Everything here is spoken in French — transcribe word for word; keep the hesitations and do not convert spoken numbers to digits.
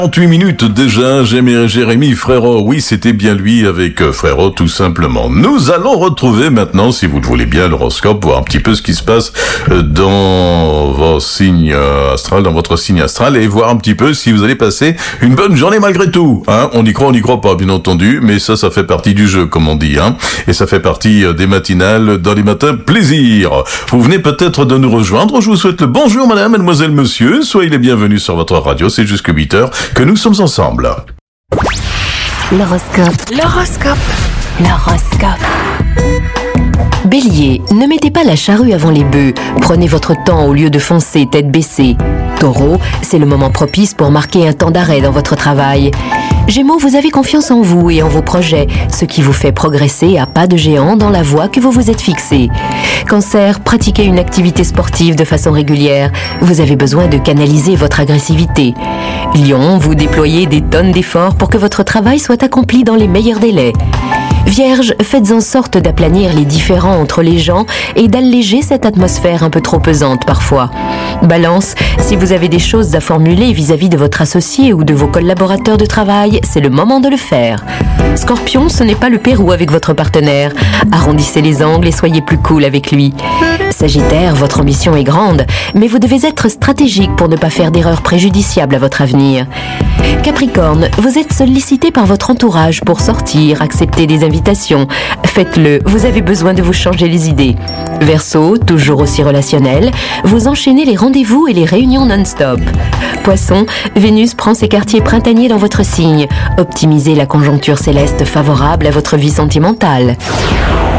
trente-huit minutes déjà, Jérémy, Jérémy Frérot, oui c'était bien lui avec euh, Frérot tout simplement. Nous allons retrouver maintenant, si vous le voulez bien, l'horoscope, voir un petit peu ce qui se passe euh, dans vos signes euh, astral, dans votre signe astral, et voir un petit peu si vous allez passer une bonne journée malgré tout. Hein, on y croit, on n'y croit pas bien entendu, mais ça, ça fait partie du jeu comme on dit, hein, et ça fait partie euh, des matinales dans les matins plaisir. Vous venez peut-être de nous rejoindre, je vous souhaite le bonjour madame, mademoiselle, monsieur, soyez les bienvenus sur votre radio, c'est jusque huit heures que nous sommes ensemble. L'horoscope. L'horoscope. L'horoscope. Bélier, ne mettez pas la charrue avant les bœufs. Prenez votre temps au lieu de foncer tête baissée. Taureau, c'est le moment propice pour marquer un temps d'arrêt dans votre travail. Gémeaux, vous avez confiance en vous et en vos projets, ce qui vous fait progresser à pas de géant dans la voie que vous vous êtes fixée. Cancer, pratiquez une activité sportive de façon régulière. Vous avez besoin de canaliser votre agressivité. Lion, vous déployez des tonnes d'efforts pour que votre travail soit accompli dans les meilleurs délais. Vierge, faites en sorte d'aplanir les différends entre les gens et d'alléger cette atmosphère un peu trop pesante parfois. Balance, si vous avez des choses à formuler vis-à-vis de votre associé ou de vos collaborateurs de travail, c'est le moment de le faire. Scorpion, ce n'est pas le Pérou avec votre partenaire. Arrondissez les angles et soyez plus cool avec lui. Sagittaire, votre ambition est grande, mais vous devez être stratégique pour ne pas faire d'erreurs préjudiciables à votre avenir. Capricorne, vous êtes sollicité par votre entourage pour sortir, accepter des invitations. Faites-le, vous avez besoin de vous changer les idées. Verseau, toujours aussi relationnel, vous enchaînez les rendez-vous et les réunions non-stop. Poisson, Vénus prend ses quartiers printaniers dans votre signe. Optimisez la conjoncture céleste favorable à votre vie sentimentale.